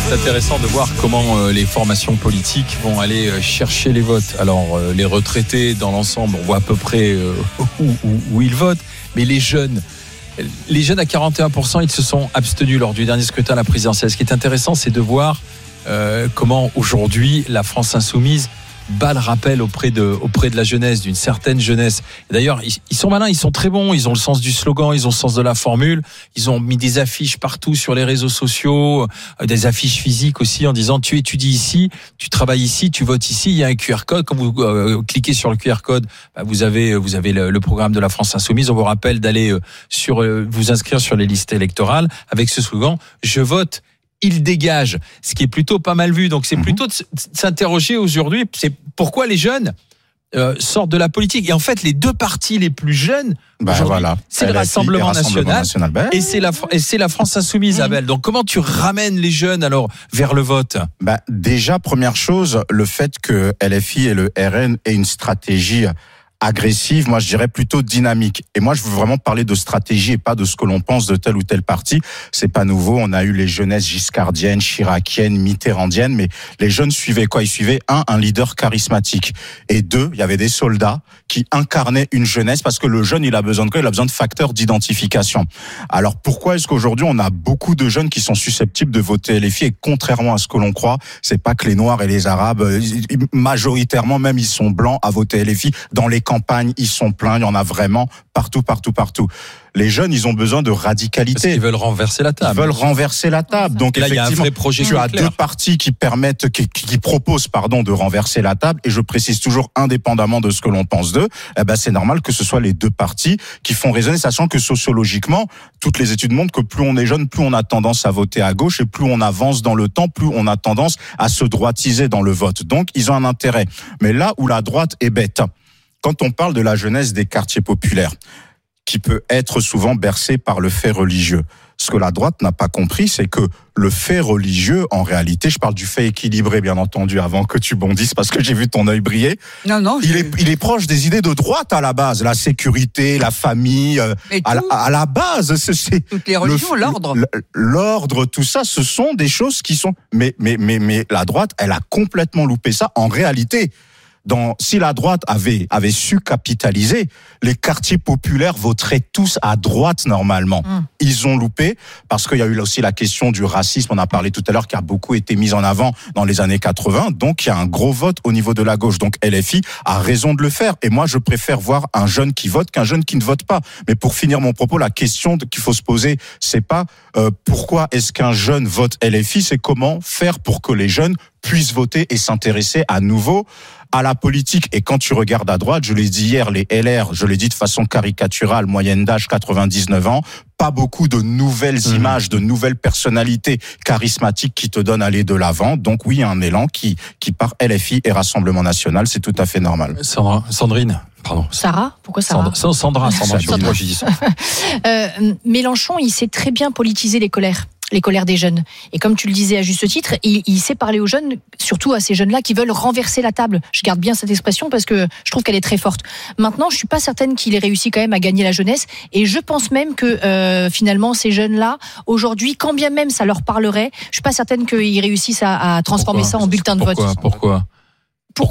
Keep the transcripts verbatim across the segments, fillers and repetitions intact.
C'est intéressant de voir comment euh, les formations politiques vont aller euh, chercher les votes. Alors, euh, les retraités, dans l'ensemble, on voit à peu près euh, où, où, où ils votent. Mais les jeunes, les jeunes à quarante et un pour cent, ils se sont abstenus lors du dernier scrutin à la présidentielle. Ce qui est intéressant, c'est de voir euh, comment aujourd'hui la France insoumise bat le rappel auprès de, auprès de la jeunesse, d'une certaine jeunesse. Et d'ailleurs, ils, ils sont malins, ils sont très bons, ils ont le sens du slogan, ils ont le sens de la formule, ils ont mis des affiches partout sur les réseaux sociaux, euh, des affiches physiques aussi en disant tu étudies ici, tu travailles ici, tu votes ici, il y a un Q R code. Quand vous euh, cliquez sur le Q R code, bah, vous avez, vous avez le, le programme de la France Insoumise. On vous rappelle d'aller euh, sur, euh, vous inscrire sur les listes électorales avec ce slogan « Je vote ». Il dégage, ce qui est plutôt pas mal vu. Donc c'est plutôt de s'interroger aujourd'hui, c'est pourquoi les jeunes euh, sortent de la politique. Et en fait, les deux partis les plus jeunes, bah, voilà. c'est le Rassemblement, Rassemblement National, National et c'est la et c'est la France Insoumise, mmh. Abel. Donc comment tu ramènes les jeunes alors vers le vote ? Bah déjà, première chose, le fait que L F I et le R N aient une stratégie agressive, moi je dirais plutôt dynamique. Et moi je veux vraiment parler de stratégie et pas de ce que l'on pense de tel ou tel parti. C'est pas nouveau, on a eu les jeunesses giscardiennes, chiraciennes, mitterrandiennes, mais les jeunes suivaient quoi ? Ils suivaient un, un leader charismatique. Et deux, il y avait des soldats qui incarnaient une jeunesse parce que le jeune il a besoin de quoi ? Il a besoin de facteurs d'identification. Alors pourquoi est-ce qu'aujourd'hui on a beaucoup de jeunes qui sont susceptibles de voter L F I et contrairement à ce que l'on croit, c'est pas que les Noirs et les Arabes, majoritairement même ils sont blancs à voter L F I. Dans les campagnes, ils sont pleins, il y en a vraiment partout, partout, partout. Les jeunes, ils ont besoin de radicalité. Ils veulent renverser la table. Ils veulent renverser la table. Donc là, il y a un vrai projet. Tu as deux partis qui permettent, qui, qui proposent, pardon, de renverser la table. Et je précise toujours, indépendamment de ce que l'on pense d'eux, eh ben c'est normal que ce soit les deux partis qui font résonner, sachant que sociologiquement, toutes les études montrent que plus on est jeune, plus on a tendance à voter à gauche, et plus on avance dans le temps, plus on a tendance à se droitiser dans le vote. Donc, ils ont un intérêt. Mais là où la droite est bête, quand on parle de la jeunesse des quartiers populaires, qui peut être souvent bercée par le fait religieux, ce que la droite n'a pas compris, c'est que le fait religieux, en réalité, je parle du fait équilibré, bien entendu, avant que tu bondisses, parce que j'ai vu ton œil briller. Non, non. Il est, il est proche des idées de droite à la base, la sécurité, la famille, à la, à la base, c'est, c'est toutes les religions, le, l'ordre, l'ordre, tout ça, ce sont des choses qui sont. Mais, mais, mais, mais la droite, elle a complètement loupé ça. En réalité. Dans, si la droite avait, avait su capitaliser, les quartiers populaires voteraient tous à droite normalement. Mmh. Ils ont loupé parce qu'il y a eu aussi la question du racisme, on a parlé tout à l'heure, qui a beaucoup été mise en avant dans les années quatre-vingts. Donc il y a un gros vote au niveau de la gauche. Donc L F I a raison de le faire. Et moi je préfère voir un jeune qui vote qu'un jeune qui ne vote pas. Mais pour finir mon propos, la question qu'il faut se poser, c'est pas euh, pourquoi est-ce qu'un jeune vote L F I, c'est comment faire pour que les jeunes puissent voter et s'intéresser à nouveau à la politique. Et quand tu regardes à droite, je l'ai dit hier, les L R, je l'ai dit de façon caricaturale, moyenne d'âge quatre-vingt-dix-neuf ans, pas beaucoup de nouvelles mmh. images, de nouvelles personnalités charismatiques qui te donnent aller de l'avant. Donc oui, un élan qui, qui part L F I et Rassemblement National, c'est tout à fait normal. Sandra, Sandrine. Pardon. Sarah, pourquoi Sarah ? Sandra, Sandra, Sandra, Sandra. Moi, je dis ça. euh, Mélenchon, il sait très bien politiser les colères. les colères des jeunes. Et comme tu le disais à juste titre, il, il sait parler aux jeunes, surtout à ces jeunes-là qui veulent renverser la table. Je garde bien cette expression parce que je trouve qu'elle est très forte. Maintenant, je suis pas certaine qu'il ait réussi quand même à gagner la jeunesse. Et je pense même que euh, finalement, ces jeunes-là, aujourd'hui, quand bien même ça leur parlerait, je suis pas certaine qu'ils réussissent à, à transformer Pourquoi ? ça en bulletin de Pourquoi ? vote. Pourquoi ? Pourquoi ?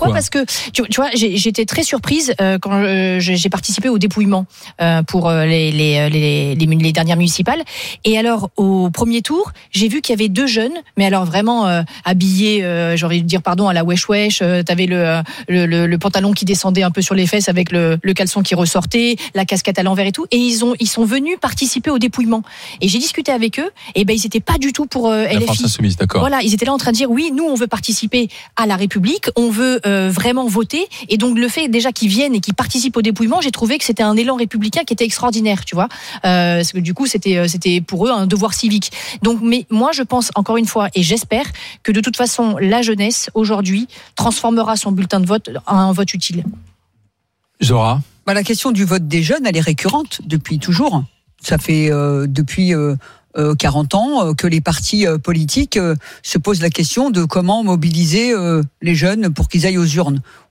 Parce que tu, tu vois, j'ai, j'étais très surprise euh, quand euh, j'ai participé au dépouillement euh, pour euh, les, les, les, les, les dernières municipales. Et alors, au premier tour, j'ai vu qu'il y avait deux jeunes, mais alors vraiment euh, habillés, euh, j'ai envie de dire pardon, à la wesh wesh. Euh, t'avais le, le, le, le pantalon qui descendait un peu sur les fesses avec le, le caleçon qui ressortait, la casquette à l'envers et tout. Et ils ont, ils sont venus participer au dépouillement. Et j'ai discuté avec eux. Et ben, ils étaient pas du tout pour euh, L F I. La France Insoumise, d'accord. Voilà, ils étaient là en train de dire oui, nous on veut participer à la République, on veut Euh, vraiment voter, et donc le fait déjà qu'ils viennent et qu'ils participent au dépouillement, j'ai trouvé que c'était un élan républicain qui était extraordinaire, tu vois, euh, parce que du coup c'était c'était pour eux un devoir civique. Donc, mais moi je pense encore une fois et j'espère que de toute façon la jeunesse aujourd'hui transformera son bulletin de vote en un vote utile. Zora. Bah, la question du vote des jeunes, elle est récurrente depuis toujours. Ça fait euh, depuis euh, quarante ans que les partis politiques se posent la question de comment mobiliser les jeunes pour qu'ils aillent aux urnes.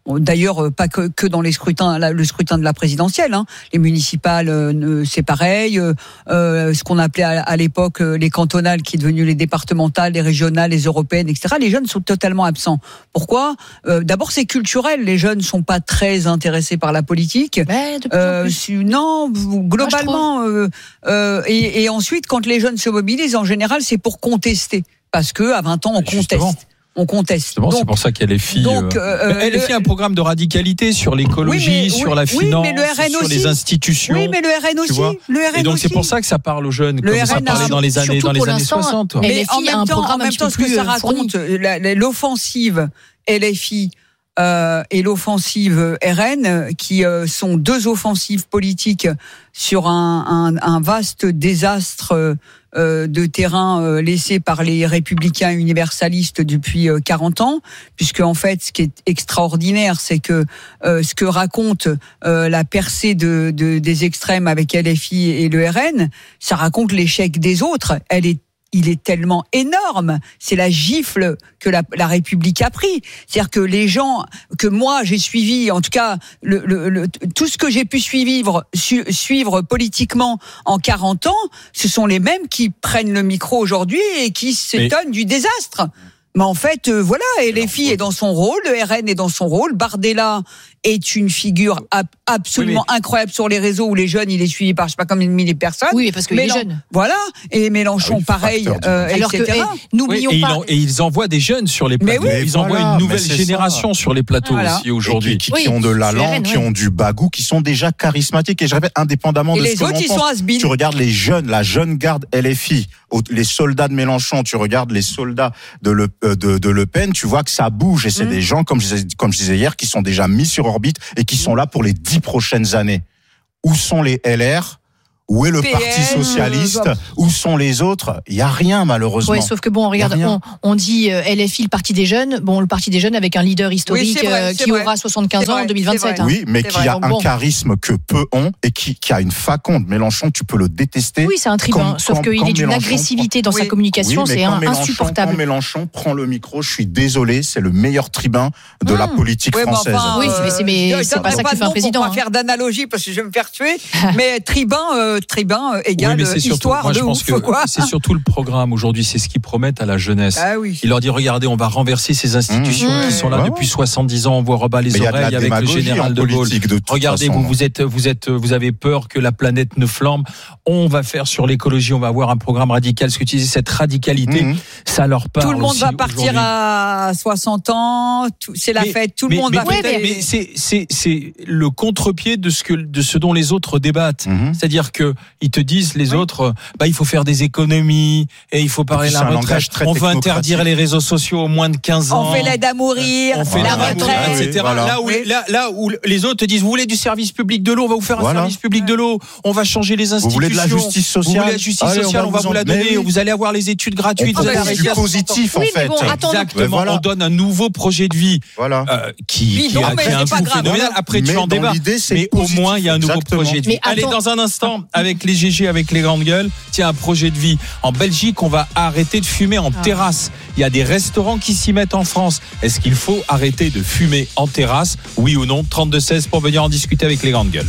D'ailleurs, pas que, que dans les scrutins, le scrutin de la présidentielle. Hein. Les municipales, euh, c'est pareil. Euh, ce qu'on appelait à, à l'époque les cantonales, qui est devenu les départementales, les régionales, les européennes, et cetera. Les jeunes sont totalement absents. Pourquoi ? euh, D'abord, c'est culturel. Les jeunes sont pas très intéressés par la politique. Ouais, euh, non, globalement. Moi, euh, euh, et, et ensuite, quand les jeunes se mobilisent, en général, c'est pour contester. Parce que à vingt ans, on Justement. conteste. On conteste. Justement, donc, c'est pour ça qu'il y a les filles. Donc, euh, elle fait le... un programme de radicalité sur l'écologie, oui, mais, sur oui, la finance, oui, mais le R N sur aussi. les institutions. Oui, mais le R N aussi. Le R N Et donc aussi. c'est pour ça que ça parle aux jeunes, le comme R N ça parlait dans les années, dans les années soixante. Mais en même temps, en même temps, ce que ça raconte, l'offensive L F I. Euh, et l'offensive R N, qui euh, sont deux offensives politiques sur un, un, un vaste désastre euh, de terrain euh, laissé par les républicains universalistes depuis euh, quarante ans, puisque en fait, ce qui est extraordinaire, c'est que euh, ce que raconte euh, la percée de, de, des extrêmes avec L F I et le R N, ça raconte l'échec des autres. Elle est Il est tellement énorme, c'est la gifle que la, la République a pris. C'est-à-dire que les gens que moi j'ai suivis, en tout cas le, le, le, tout ce que j'ai pu suivre, su, suivre politiquement en quarante ans, ce sont les mêmes qui prennent le micro aujourd'hui et qui s'étonnent Mais... du désastre. Mais en fait, euh, voilà, L F I est dans son rôle, le R N est dans son rôle, Bardella est une figure ab- absolument oui, mais... incroyable sur les réseaux où les jeunes, il est suivi par je sais pas combien de milliers de personnes. Oui, parce qu'il est jeune. Voilà, et Mélenchon ah oui, pareil, euh, alors et cetera. Que, eh, n'oublions oui, et pas. Ils, et ils envoient des jeunes sur les plateaux. Oui, ils voilà, envoient une nouvelle génération ça. sur les plateaux voilà. aussi aujourd'hui. Qui, qui, qui oui, ont de l'allant, qui ouais. ont du bagou, qui sont déjà charismatiques. Et je répète, indépendamment et de les ce autres, que ils pense, sont has-been. Tu regardes les jeunes, la jeune garde L F I, les soldats de Mélenchon, tu regardes les soldats de Le, de, de Le Pen, tu vois que ça bouge. Et c'est mmh. des gens, comme je, disais, comme je disais hier, qui sont déjà mis sur orbite et qui sont là pour les dix prochaines années. Où sont les L R ? Où est le P N, Parti socialiste ? euh, Où sont les autres ? Il y a rien malheureusement. Ouais, sauf que bon, regarde, on, on dit euh, L F I, le Parti des jeunes. Bon, le Parti des jeunes avec un leader historique oui, vrai, euh, qui vrai. aura soixante-quinze ans en deux mille vingt-sept. Hein. Oui, mais c'est qui vrai. a Donc, un bon. charisme que peu ont et qui, qui a une faconde. Mélenchon, tu peux le détester. Oui, c'est un tribun. Quand, sauf qu'il est d'une Mélenchon agressivité dans oui. sa communication, oui, c'est un, Mélenchon, insupportable. Quand Mélenchon prend le micro, je suis désolé, c'est le meilleur tribun de mmh. la politique ouais, française. Enfin, oui, mais c'est, mais c'est pas ça qui fait un président. On va faire d'analogie parce que je vais me faire tuer. Mais tribun, tribun. Oui, mais c'est surtout, moi, je pense que quoi. c'est surtout le programme aujourd'hui, c'est ce qu'ils promettent à la jeunesse. Ah oui. Ils leur disent regardez, on va renverser ces institutions mmh. qui sont là bah depuis ouais. soixante-dix ans, on voit rebat les mais oreilles avec le général de Gaulle. De regardez, façon. vous vous êtes, vous êtes, vous avez peur que la planète ne flambe. On va faire sur l'écologie, on va avoir un programme radical. Ce que tu disais, cette radicalité, mmh. ça leur parle. Tout le monde aussi va partir à soixante ans. C'est la mais, fête. Tout mais, le monde mais, va. Mais, faire. mais c'est, c'est, c'est le contre-pied de ce que, de ce dont les autres débattent. Mmh. C'est-à-dire que ils te disent les oui. autres. Bah, il faut faire des économies et il faut parler de la retraite. On veut interdire les réseaux sociaux aux moins de quinze ans. On fait l'aide à mourir, on fait la retraite, et cetera. Voilà. Là, où, là, là où les autres te disent, vous voulez du service public de l'eau, on va vous faire voilà. un service public de l'eau. On va changer les institutions. Vous voulez de la justice sociale. Vous voulez la justice Allez, sociale, on va, on va vous, vous la donner. Vous allez avoir les études gratuites. On vous allez du positif en oui, fait. Bon, exactement. On donne un nouveau projet de vie. Voilà. Euh, qui, oui, qui non, a, qui a un coût phénoménal. Après, tu en débats. Mais au moins, il y a un nouveau projet de vie. Allez, dans un instant, avec les G G, avec les grandes gueules, tiens, un projet de vie. En Belgique, on va arrêter de fumer en ah. terrasse. Il y a des restaurants qui s'y mettent en France. Est-ce qu'il faut arrêter de fumer en terrasse ? Oui ou non ? trente-deux seize pour venir en discuter avec les grandes gueules.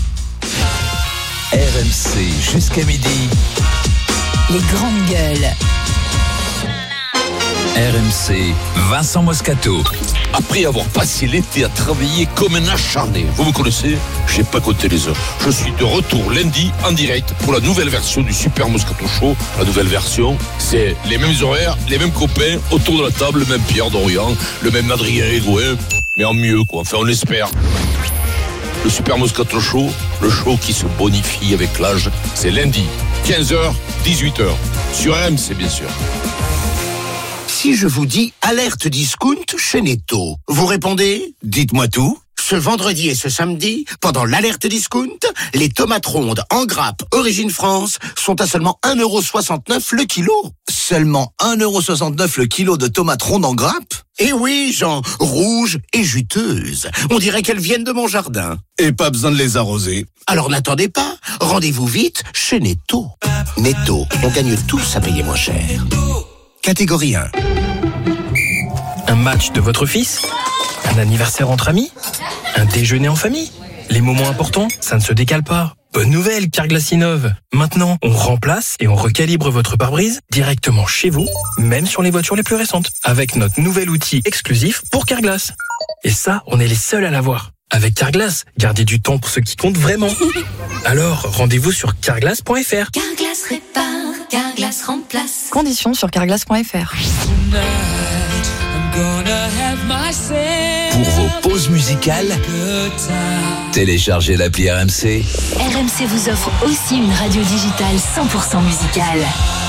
R M C jusqu'à midi. Les grandes gueules. R M C, Vincent Moscato. Après avoir passé l'été à travailler comme un acharné, vous me connaissez, j'ai pas compté les heures. Je suis de retour lundi en direct pour la nouvelle version du Super Moscato Show. La nouvelle version, c'est les mêmes horaires, les mêmes copains, autour de la table, le même Pierre Dorian, le même Adrien Edouin, mais en mieux quoi, enfin on l'espère. Le Super Moscato Show, le show qui se bonifie avec l'âge, c'est lundi, quinze heures, dix-huit heures, sur R M C bien sûr. Si je vous dis alerte discount chez Netto, vous répondez ? Dites-moi tout. Ce vendredi et ce samedi, pendant l'alerte discount, les tomates rondes en grappe Origine France sont à seulement un euro soixante-neuf le kilo. Seulement un euro soixante-neuf le kilo de tomates rondes en grappe ? Eh oui, Jean, rouges et juteuses. On dirait qu'elles viennent de mon jardin. Et pas besoin de les arroser. Alors n'attendez pas, rendez-vous vite chez Netto. Netto, on gagne tous à payer moins cher. Catégorie un. Un match de votre fils ? Un anniversaire entre amis ? Un déjeuner en famille? Les moments importants, ça ne se décale pas. Bonne nouvelle, Carglass innove. Maintenant, on remplace et on recalibre votre pare-brise directement chez vous, même sur les voitures les plus récentes, avec notre nouvel outil exclusif pour Carglass. Et ça, on est les seuls à l'avoir. Avec Carglass, gardez du temps pour ce qui compte vraiment. Alors, rendez-vous sur carglass point f r. Carglass répare, Carglass remplace. Conditions sur carglass point f r. Pour vos pauses musicales, téléchargez l'appli R M C. R M C vous offre aussi une radio digitale cent pour cent musicale.